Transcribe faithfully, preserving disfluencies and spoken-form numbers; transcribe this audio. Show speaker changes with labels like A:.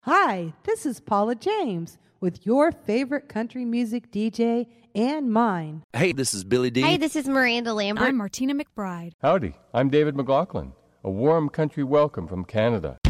A: Hi, this is Paula James with your favorite country music D J and mine.
B: Hey, this is Billy D.
C: Hey, this is Miranda Lambert.
D: I'm Martina McBride.
E: Howdy, I'm David McLaughlin. A warm country welcome from Canada.